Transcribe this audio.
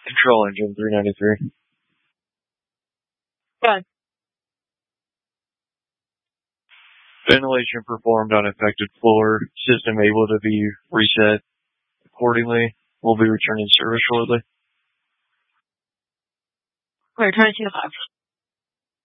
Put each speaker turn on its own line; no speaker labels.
Control engine 393.
Good.
Ventilation performed on affected floor. System able to be reset accordingly. We'll be returning service shortly.
We're 22.5.